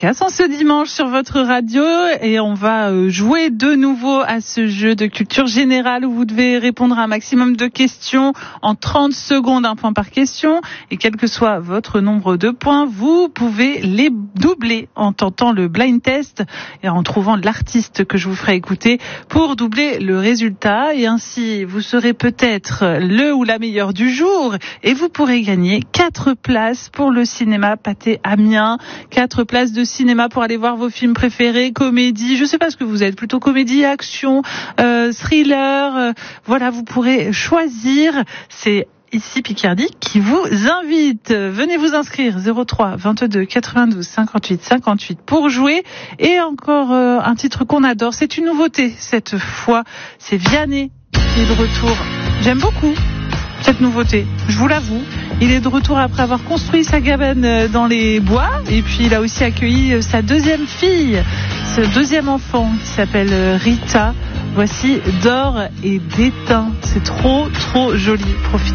En ce dimanche sur votre radio et on va jouer de nouveau à ce jeu de culture générale où vous devez répondre à un maximum de questions en 30 secondes, un point par question, et quel que soit votre nombre de points, vous pouvez les doubler en tentant le blind test et en trouvant l'artiste que je vous ferai écouter pour doubler le résultat, et ainsi vous serez peut-être le ou la meilleure du jour et vous pourrez gagner 4 places pour le cinéma Pathé Amiens, 4 places de cinéma pour aller voir vos films préférés, comédie, je sais pas ce que vous êtes, plutôt comédie, action, thriller, voilà, vous pourrez choisir. C'est ici Picardie qui vous invite. Venez vous inscrire 03 22 92 58 58 pour jouer. Et encore un titre qu'on adore, c'est une nouveauté cette fois, c'est Vianney qui est de retour. J'aime beaucoup cette nouveauté, je vous l'avoue. Il est de retour après avoir construit sa cabane dans les bois, et puis il a aussi accueilli sa deuxième fille, ce deuxième enfant qui s'appelle Rita. Voici D'or et d'étain. C'est trop joli. Profitez.